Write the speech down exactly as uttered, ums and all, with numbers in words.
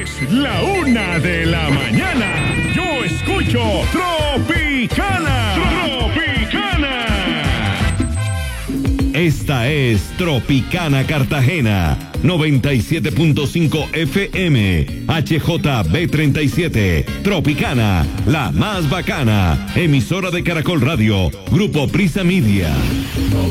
Es la una de la mañana. Yo escucho Tropicana. Tropicana. Esta es Tropicana Cartagena, noventa y siete punto cinco F M, H J B treinta y siete, Tropicana, la más bacana, emisora de Caracol Radio, Grupo Prisa Media.